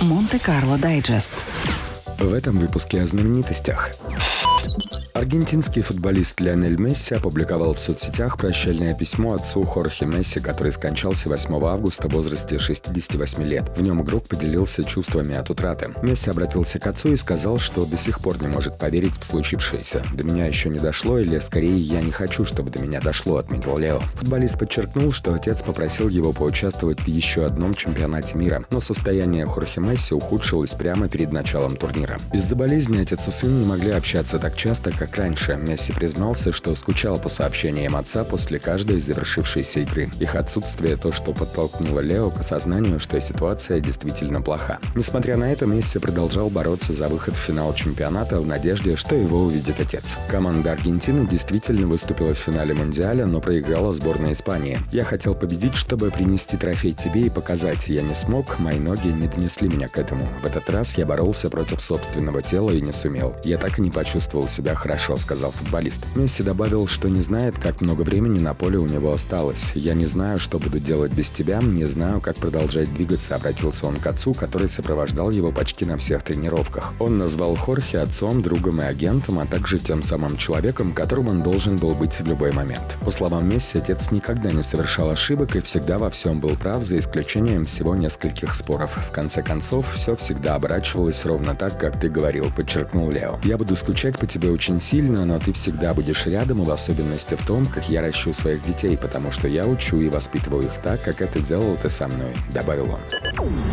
Монте-Карло Дайджест. В этом выпуске о знаменитостях. Аргентинский футболист Лионель Месси опубликовал в соцсетях прощальное письмо отцу Хорхе Месси, который скончался 8 августа в возрасте 68 лет. В нем игрок поделился чувствами от утраты. Месси обратился к отцу и сказал, что до сих пор не может поверить в случившееся. «До меня еще не дошло, или скорее я не хочу, чтобы до меня дошло», — отметил Лео. Футболист подчеркнул, что отец попросил его поучаствовать в еще одном чемпионате мира, но состояние Хорхе Месси ухудшилось прямо перед началом турнира. Из-за болезни отец и сын не могли общаться так часто, как раньше. Месси признался, что скучал по сообщениям отца после каждой завершившейся игры. Их отсутствие — то, что подтолкнуло Лео к осознанию, что ситуация действительно плоха. Несмотря на это, Месси продолжал бороться за выход в финал чемпионата в надежде, что его увидит отец. Команда Аргентины действительно выступила в финале Мундиаля, но проиграла сборной Испании. «Я хотел победить, чтобы принести трофей тебе и показать. Я не смог, мои ноги не донесли меня к этому. В этот раз я боролся против собственного тела и не сумел. Я так и не почувствовал себя хорошо», — сказал футболист. Месси добавил, что не знает, как много времени на поле у него осталось. «Я не знаю, что буду делать без тебя, не знаю, как продолжать двигаться», — обратился он к отцу, который сопровождал его почти на всех тренировках. Он назвал Хорхе отцом, другом и агентом, а также тем самым человеком, которым он должен был быть в любой момент. По словам Месси, отец никогда не совершал ошибок и всегда во всем был прав, за исключением всего нескольких споров. «В конце концов, все всегда оборачивалось ровно так, как ты говорил», — подчеркнул Лео. «Я буду скучать по тебе очень сильно, но ты всегда будешь рядом, и в особенности в том, как я ращу своих детей, потому что я учу и воспитываю их так, как это делал ты со мной», — добавил он.